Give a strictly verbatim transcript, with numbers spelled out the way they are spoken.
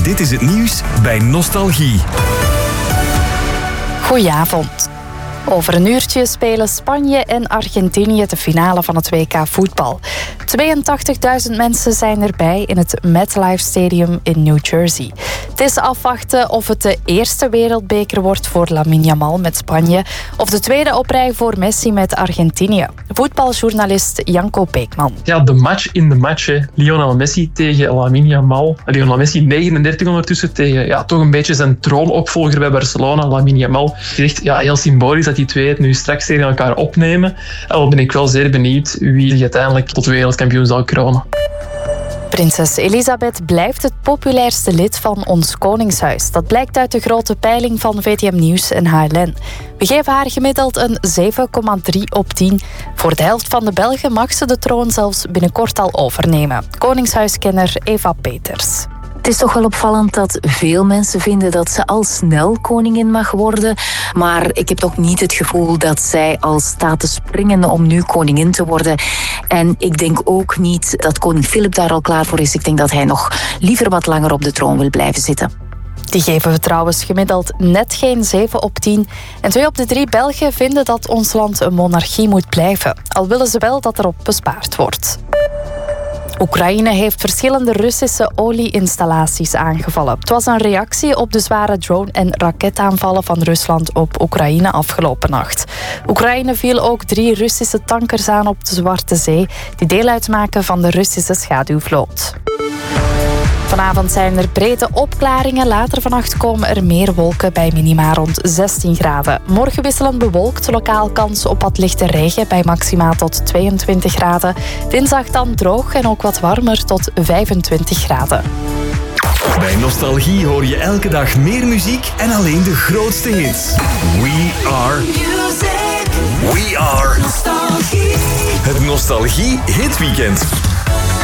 Dit is het nieuws bij Nostalgie. Goedenavond. Over een uurtje spelen Spanje en Argentinië de finale van het W K voetbal. tweeëntachtigduizend mensen zijn erbij in het MetLife Stadium in New Jersey. Het is afwachten of het de eerste wereldbeker wordt voor Lamine Yamal met Spanje of de tweede op rij voor Messi met Argentinië. Voetbaljournalist Janko Beekman. Ja, de match in de match. Hè. Lionel Messi tegen Lamine Yamal. Lionel Messi negenendertig ondertussen tegen ja, toch een beetje zijn troonopvolger bij Barcelona, Lamine Yamal. Gezegd, ja, heel symbolisch dat die twee het nu straks tegen elkaar opnemen. En dan ben ik wel zeer benieuwd wie zich uiteindelijk tot wereldkampioen zal kronen. Prinses Elisabeth blijft het populairste lid van ons koningshuis. Dat blijkt uit de grote peiling van V T M Nieuws en H L N. We geven haar gemiddeld een zeven komma drie op tien. Voor de helft van de Belgen mag ze de troon zelfs binnenkort al overnemen. Koningshuiskenner Eva Peters. Het is toch wel opvallend dat veel mensen vinden dat ze al snel koningin mag worden. Maar ik heb toch niet het gevoel dat zij al staat te springen om nu koningin te worden. En ik denk ook niet dat koning Filip daar al klaar voor is. Ik denk dat hij nog liever wat langer op de troon wil blijven zitten. Die geven we trouwens gemiddeld net geen zeven op tien. En twee op de drie Belgen vinden dat ons land een monarchie moet blijven. Al willen ze wel dat erop bespaard wordt. Oekraïne heeft verschillende Russische olieinstallaties aangevallen. Het was een reactie op de zware drone- en raketaanvallen van Rusland op Oekraïne afgelopen nacht. Oekraïne viel ook drie Russische tankers aan op de Zwarte Zee, die deel uitmaken van de Russische schaduwvloot. Vanavond zijn er brede opklaringen. Later vannacht komen er meer wolken bij minima rond zestien graden. Morgen wisselend bewolkt, lokaal kans op wat lichte regen bij maxima tot tweeëntwintig graden. Dinsdag dan droog en ook wat warmer tot vijfentwintig graden. Bij Nostalgie hoor je elke dag meer muziek en alleen de grootste hits. We are music. We are Nostalgie. Het Nostalgie Hitweekend.